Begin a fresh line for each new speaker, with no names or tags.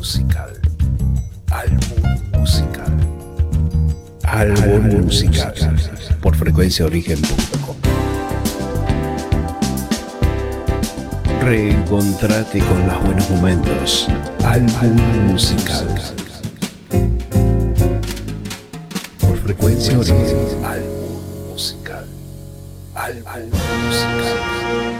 musical. Álbum musical. Álbum musical. Por frecuenciaorigen.com. Reencontrate con los buenos momentos. Álbum musical. Por frecuencia origen. Álbum musical. Álbum musical.